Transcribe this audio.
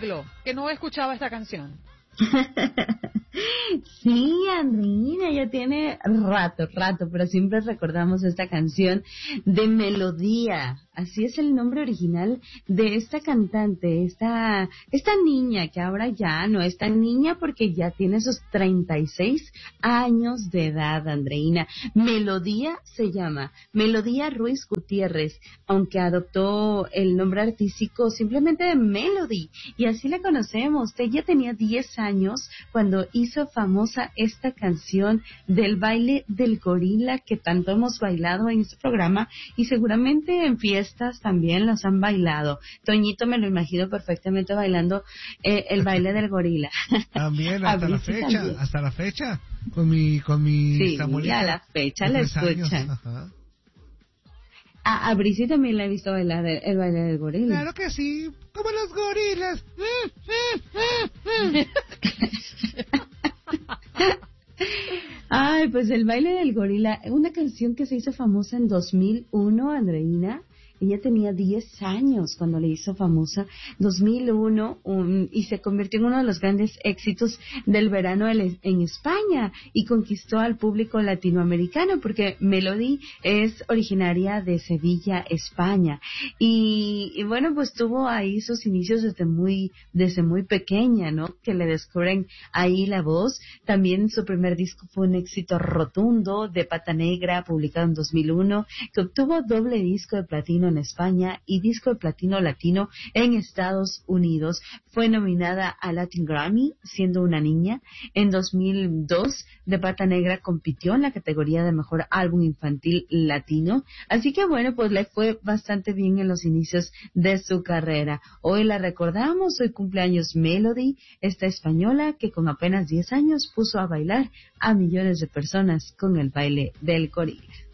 siglo que no escuchaba esta canción. Sí, Andreina, ya tiene rato, pero siempre recordamos esta canción de Melodía. Así es el nombre original de esta cantante, esta niña que ahora ya no es tan niña porque ya tiene sus 36 años de edad, Andreina. Melodía se llama, Melodía Ruiz Gutiérrez, aunque adoptó el nombre artístico simplemente de Melody, y así la conocemos. Ella tenía 10 años cuando hizo famosa esta canción del baile del gorila que tanto hemos bailado en este programa, y seguramente en fiestas también las han bailado. Toñito me lo imagino perfectamente bailando el baile del gorila. También hasta la fecha, con mi sí, Samuelita, a la fecha la escuchan. A Brisi también la he visto bailar el baile del gorila. Claro que sí, como los gorilas. Ay, pues el baile del gorila, una canción que se hizo famosa en 2001, Andreina. Ella tenía 10 años cuando le hizo famosa, 2001, y se convirtió en uno de los grandes éxitos del verano en España, y conquistó al público latinoamericano porque Melody es originaria de Sevilla, España, y bueno, pues tuvo ahí sus inicios desde muy pequeña, ¿no? Que le descubren ahí la voz. También su primer disco fue un éxito rotundo, de Pata Negra, publicado en 2001, que obtuvo doble disco de platino en España y disco de platino latino en Estados Unidos. Fue nominada a Latin Grammy siendo una niña. En 2002, De Pata Negra compitió en la categoría de mejor álbum infantil latino. Así que bueno, pues le fue bastante bien en los inicios de su carrera. Hoy la recordamos, hoy cumpleaños Melody, esta española que con apenas 10 años puso a bailar a millones de personas con el baile del gorila.